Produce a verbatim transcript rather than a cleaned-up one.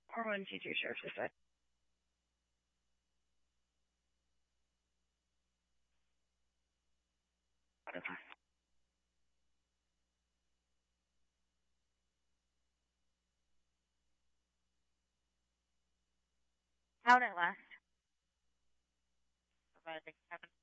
Or one G two sheriff this side. Out at last. Providing seven.